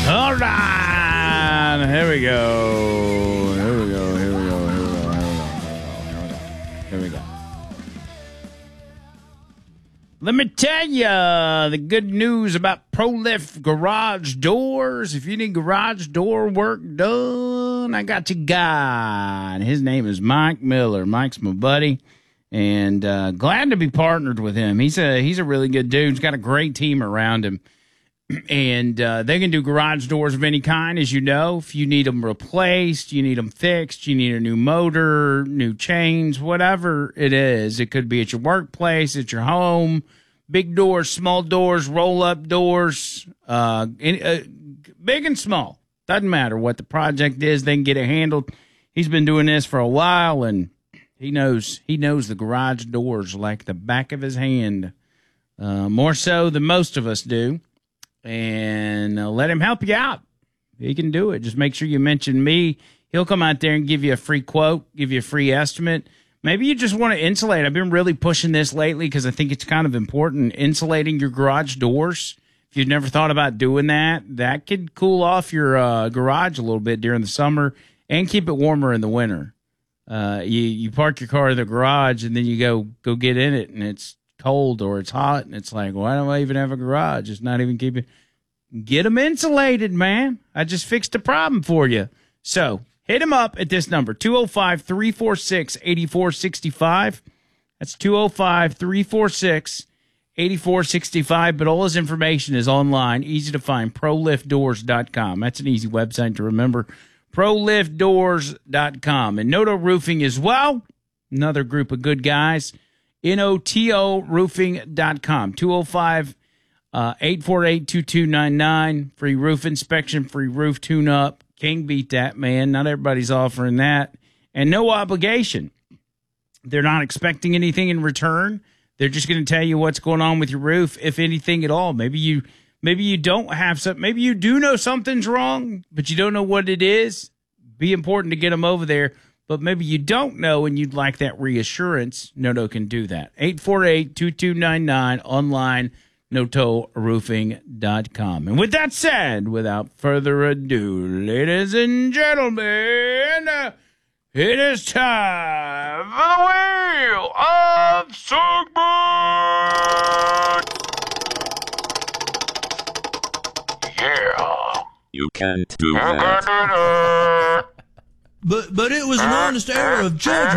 All right. Here we go. Here we go. Let me tell you the good news about ProLift garage doors. If you need garage door work done, I got your guy. And his name is Mike Miller. Mike's my buddy. And glad to be partnered with him. He's a really good dude. He's got a great team around him. And they can do garage doors of any kind, as you know. If you need them replaced, you need them fixed, you need a new motor, new chains, whatever it is. It could be at your workplace, at your home, big doors, small doors, roll-up doors, big and small. Doesn't matter what the project is. They can get it handled. He's been doing this for a while, and he knows the garage doors like the back of his hand, more so than most of us do. And let him help you out. He can do it. Just make sure you mention me. He'll come out there and give you a free quote, give you a free estimate. Maybe you just want to insulate. I've been really pushing this lately because I think it's kind of important, insulating your garage doors. If you've never thought about doing that, that could cool off your garage a little bit during the summer and keep it warmer in the winter. You park your car in the garage and then you go get in it and it's cold or it's hot, and it's like, why do I even have a garage? It's not even keeping. Get them insulated, man. I just fixed the problem for you. So hit him up at this number, 205-346-8465. That's 205-346-8465. But all his information is online, easy to find, proliftdoors.com. That's an easy website to remember, proliftdoors.com. And Noto Roofing as well, another group of good guys. NOTOroofing.com, 205-848-2299. Free roof inspection, free roof tune-up. Can't beat that, man. Not everybody's offering that. And no obligation. They're not expecting anything in return. They're just going to tell you what's going on with your roof, if anything at all. Maybe you don't have something. Maybe you do know something's wrong, but you don't know what it is. Be important to get them over there. But maybe you don't know and you'd like that reassurance. Noto can do that. 848-2299, online, notoroofing.com. And with that said, without further ado, ladies and gentlemen, it is time for the Wheel of Segment. Yeah. You can't do that. But it was an honest error of judgment.